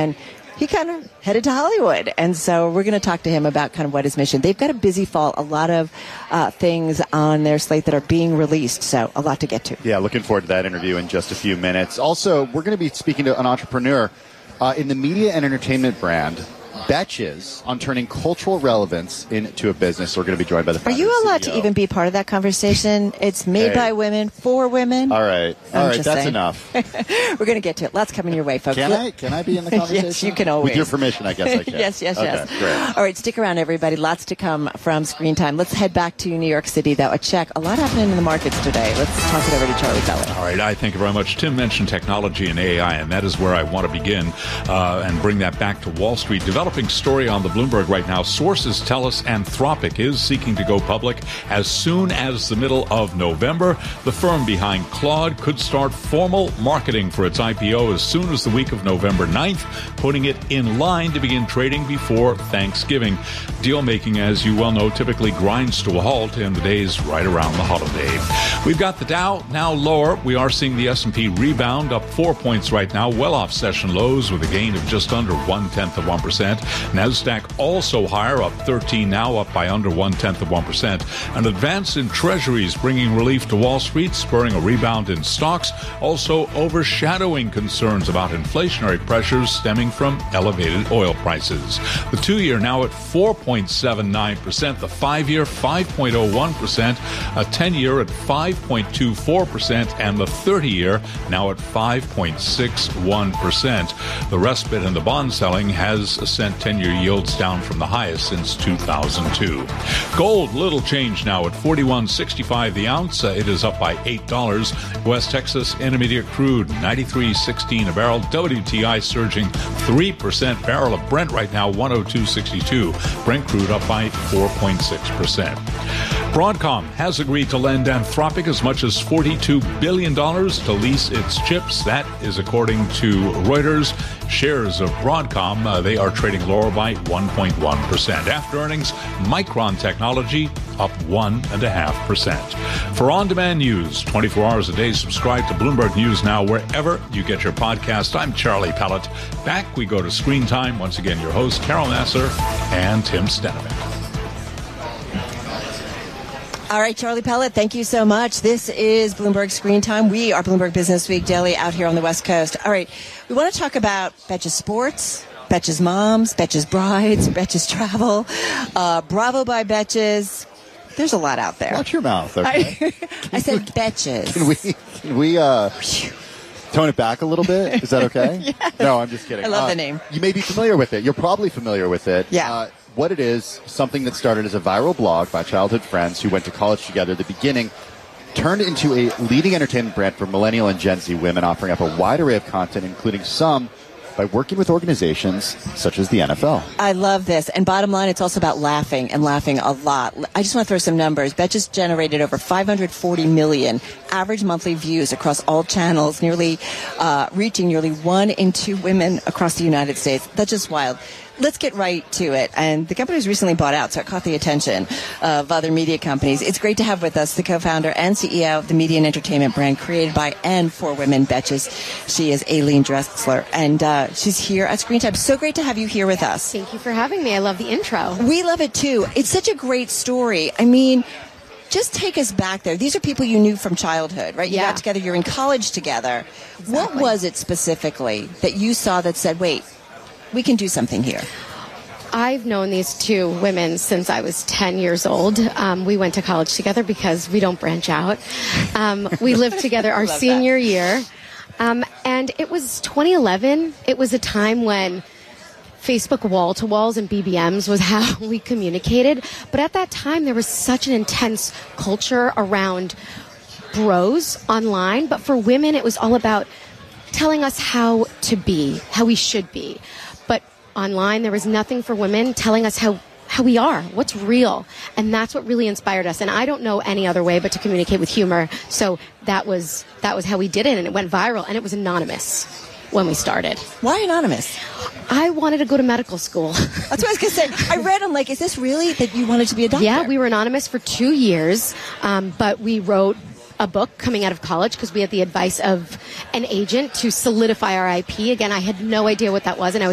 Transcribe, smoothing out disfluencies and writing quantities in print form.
and he kind of headed to Hollywood. And so we're going to talk to him about kind of what his mission. They've got a busy fall, a lot of things on their slate that are being released, so a lot to get to. Yeah, looking forward to that interview in just a few minutes. Also, we're going to be speaking to an entrepreneur in the media and entertainment brand, Betches, on turning cultural relevance into a business. We're going to be joined by the founder. Are you allowed CEO. to even be part of that conversation? It's made by women, for women. All right, that's saying. Enough. We're going to get to it. Lots coming your way, folks. Can I be in the conversation? Yes, you can always. With your permission, I guess I can. Yes. Okay, great. All right, stick around, everybody. Lots to come from Screen Time. Let's head back to New York City, though. A check. A lot happening in the markets today. Let's toss it over to Charlie Pellet. All right, I thank you very much. Tim mentioned technology and AI, and that is where I want to begin and bring that back to Wall Street. Developing story on the Bloomberg right now. Sources tell us Anthropic is seeking to go public as soon as the middle of November. The firm behind Claude could start formal marketing for its IPO as soon as the week of November 9th, putting it in line to begin trading before Thanksgiving. Deal making, as you well know, typically grinds to a halt in the days right around the holiday. We've got the Dow now lower. We are seeing the S&P rebound up 4 points right now, well off session lows with a gain of just under 0.1%. NASDAQ also higher, up 13 now, up by under 0.1%. An advance in treasuries bringing relief to Wall Street, spurring a rebound in stocks, also overshadowing concerns about inflationary pressures stemming from elevated oil prices. The 2-year now at 4.79%, the 5-year 5.01%, a 10-year at 5.24%, and the 30-year now at 5.61%. The respite in the bond selling has sent 10-year yields down from the highest since 2002. Gold, little change now at $41.65 the ounce. It is up by $8. West Texas Intermediate crude, 93.16 a barrel. WTI surging 3%. Barrel of Brent right now, 102.62. Brent crude up by 4.6%. Broadcom has agreed to lend Anthropic as much as $42 billion to lease its chips. That is according to Reuters. Shares of Broadcom, they are trading lower by 1.1%. After earnings, Micron Technology up 1.5%. For on-demand news, 24 hours a day, subscribe to Bloomberg News Now wherever you get your podcast. I'm Charlie Pellet. Back we go to Screen Time. Once again, your hosts, Carol Nasser and Tim Stenovec. All right, Charlie Pellet, thank you so much. This is Bloomberg Screen Time. We are Bloomberg Business Week Daily out here on the West Coast. All right, we want to talk about Betches Sports, Betches Moms, Betches Brides, Betches Travel, Bravo by Betches. There's a lot out there. Watch your mouth, okay? I said Betches. Can we tone it back a little bit? Is that okay? Yes. No, I'm just kidding. I love the name. You may be familiar with it. You're probably familiar with it. Yeah. What it is, something that started as a viral blog by childhood friends who went to college together at the beginning, turned into a leading entertainment brand for millennial and Gen Z women, offering up a wide array of content, including some by working with organizations such as the NFL. I love this. And bottom line, it's also about laughing and laughing a lot. I just want to throw some numbers. Betches generated over 540 million average monthly views across all channels, nearly reaching nearly 1 in 2 women across the United States. That's just wild. Let's get right to it. And the company was recently bought out, so it caught the attention of other media companies. It's great to have with us the co-founder and CEO of the media and entertainment brand created by and for women, Betches. She is Aileen Dressler, and she's here at Screen Time. So great to have you here with us. Thank you for having me. I love the intro. We love it, too. It's such a great story. I mean, just take us back there. These are people you knew from childhood, right? You got together. You're in college together. Exactly. What was it specifically that you saw that said, wait, we can do something here? I've known these 2 women since I was 10 years old. We went to college together because we don't branch out. We lived together our senior year. And it was 2011. It was a time when Facebook wall-to-walls and BBMs was how we communicated. But at that time, there was such an intense culture around bros online. But for women, it was all about telling us how to be, how we should be. But online, there was nothing for women telling us how we are, what's real. And that's what really inspired us. And I don't know any other way but to communicate with humor. So that was how we did it. And it went viral. And it was anonymous when we started. Why anonymous? I wanted to go to medical school. That's what I was going to say. I read, I'm like, is this really that you wanted to be a doctor? Yeah, we were anonymous for 2 years. But we wrote a book coming out of college because we had the advice of an agent to solidify our IP. Again, I had no idea what that was, and I was